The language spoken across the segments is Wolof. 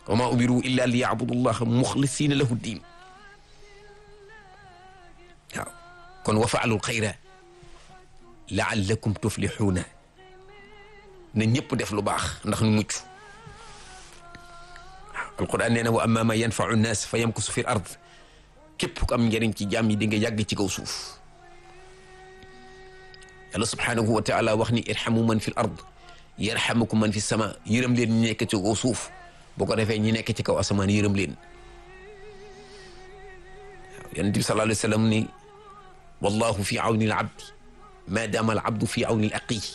wa ma umiru illa li ya'budu llaha muxlisina lahu diin waaw kon wa fa'alul xayra la'allakum tuflixuuna na ñëpp def lu baax ndax ñu mucc alquran nee na wa amma ma yanfa'u nnaas fa yamkusu fi l ard képp ku am njëriñ ci jaam yi di nga yàgg ci kaw suuf yàlla subhanahu wa taala wax ni irhamu man fi l ard yarhamukum man fi sama yërëm leen ñi nekk ci kaw suuf boo ko defee ñi nekk ci kaw asamaan yërëm leen waaw yonent bi sallallahu alayhi wa sallam ni wallahu fi awni al abdi ma dama al abdu fi awni al aqi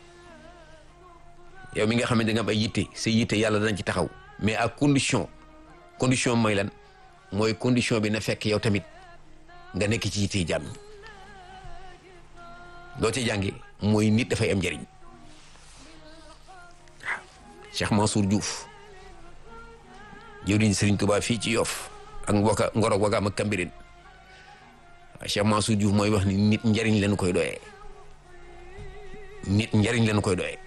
yow mi nga xam ne da nga am ay yitte sa yitte yàlla danañ ci taxaw mais à condition mooy lan mooy condition bi na fekk yow tamit nga nekk ci yitte jàmm loo ci jànge mooy nit dafay am njëriñ waaw Cheikh Mansour Diouf jëwriñ Serigne Touba fii ci Yoff ak Ngoro Wagaam ak Kambirin waaw Cheikh Mansour Diouf mooy wax ni nit njëriñ lañu koy doyee nit njëriñ lañu koy doyee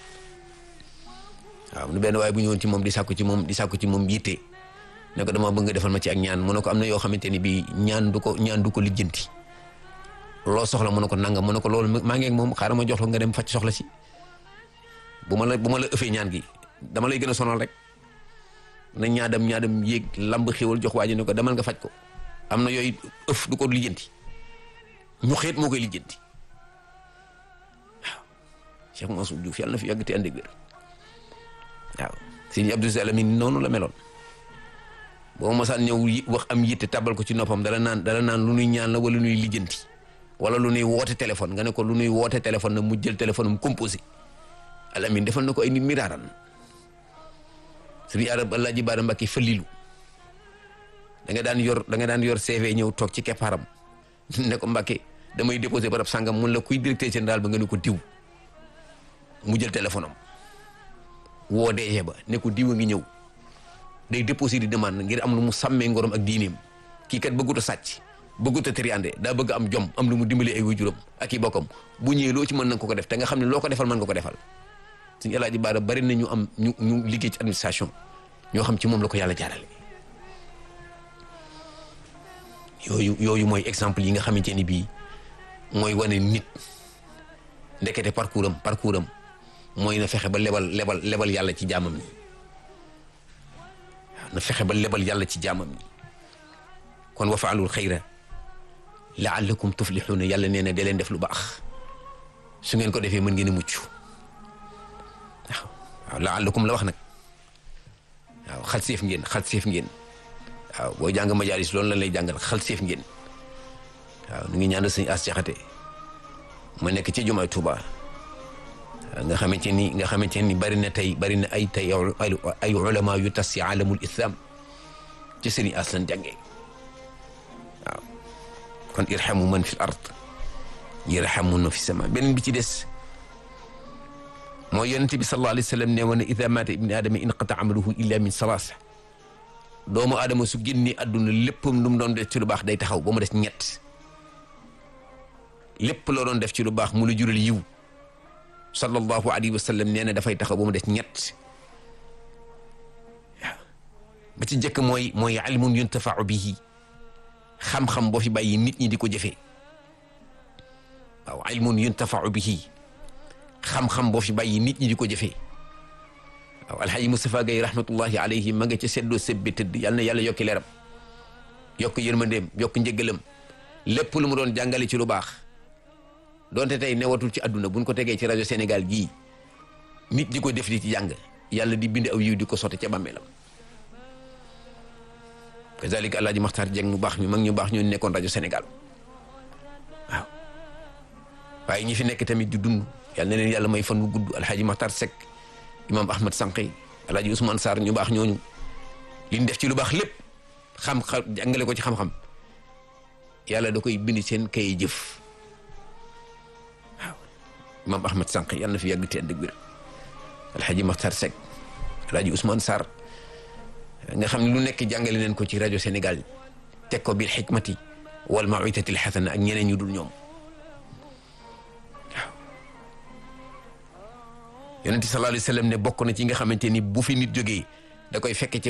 waaw nu benn waaye bu ñëwoon ci moom di sàkku ci moom yitte ne ko dama bëgg nga defal ma ci ak ñaan mu ne ko am na yoo xamante ni bii ñaan du ko lijjanti loo soxla mu ne ko nangam mu ne ko loolu maa ngi ak moom xaaral ma jox la nga dem faj soxla si bu ma la ëffee ñaan gi dama lay gën a sonal rek na ñaadam yéeg lamb xéwal jox waa ji ne ko demal nga faj ko am na yooyu ëff du ko lijjanti ñu xeet moo koy lijjanti waaw Cheikh Mansour Diouf yàlla na fi yàgg te ànd ak wér waaw sëñ Abdou Salamine noonu la meloon boo mosaan ñëw wax am yitte tabal ko ci noppam dala naan lu nuy ñaan la wala lu nuy lijjanti wala lu nuy woote téléphone nga ne ko lu nuy woote téléphone na mu jël téléphone am composé Alamin defal na ko ay nit miraaran sëriñ arab Alaaji Baara Mbàkke Falilu da nga daan yor CV ñëw toog ci keppaaram ne ko Mbàkke damay déposé barab sàngam mun la kuy directeur général ba nga ne ko diw mu jël téléphone am woo DG ba ne ko diw a ngi ñëw day déposé di demande ngir am lu mu sàmmee ngorom ak diineem kii kat bëggut a sàcc bëggut a triandé daa bëgg am jom am lu mu dimbali ay waajuram ak i bokkam bu ñëwee loo ci mën na ko def te nga xam ne loo ko defal mën nga ko defal suñu Alaaji Baara bari na ñu liggéey ci administration ñoo xam ci moom la ko yàlla jaarale yooyu mooy exemple yi nga xamante ni bii mooy wane nit ndekete parcours am mooy na fexe ba lebal yàlla ci jaamam ñi na fexe ba lebal yàlla ci jaamam ñi kon wa faalul xayra laallakum tuflixuuna yàlla nee na da leen def lu baax su ngeen ko defee mën ngeen a mucc waaw laallakum la wax nag waaw xalseef ngeen waaw booy jàng majaalis loolu la lay jàngal xalseef ngeen waaw nu ngi ñaanal sëñ As Jaxate ma nekk ci jumaay Tuuba nga xamante ni bari na ay ulama yu tas ci alamul islam ci sëriñ As lan jàngee waaw kon irhamu man fi l ard yarhamuna fi sama beneen bi ci des mooy yonente bi sallallahu alayhi wa sallam ne woon ida mata ibni aadama inqata amaluhu illa min salaasa doomu aadama su génnee àdduna léppam lu mu doon def ci lu baax day taxaw ba mu des ñett lépp loo doon def ci lu baax mu la jural yiw sallallahu alayhi wa sallam nee na dafay taxaw ba mu des ñett waaw ba ci njëkk mooy ilmun yuntafau bihi xam-xam boo fi bàyyi nit ñi di ko jëfee waaw ilmun yuntafau bihi xam-xam boo fi bàyyi nit ñi di ko jëfee waaw alxaaji Moustapha Gaye rahmatullahi alayhi ma nga ca seddoo sebbi tëdd yal na yàlla yokki leeram yokk yërmandeem yokk njëggalam lépp lu mu doon jàngale ci lu baax donte tey newatul ci àdduna buñ ko tegee ci rajo Sénégal gii nit di ko def di ci jàng yàlla di bind aw yiw di ko sotti ca bàmmeelam kazalika alaaji Maxtaar Jeng mu baax mi mag ñu baax ñu nekkoon rajo Sénégal waaw waaye ñi fi nekk tamit di dund yàlla na leen yàlla may fan wu gudd alxaaji Maxtaar Seck imam Ahmad Sànqe alaaji Ousmane Sarr ñu baax ñooñu liñ def ci lu baax lépp xam-xam jàngale ko ci xam-xam yàlla da koy bind seen kay jëf waaw imam Ahmad Sànqe yàlla na fi yàgg te ànd ak wér alxaaji Maxtaar Seck alaaji Ousmane Sarr nga xam ne lu nekk jàngale neen ko ci rajo Sénégal teg ko bil xikmati wal mawidati l xasana ak ñeneen ñu dul ñoom waaw yonent sallallahu alayhi wa sallam ne bokk na ci nga xamante ni bu fi nit jógee da koy fekke ci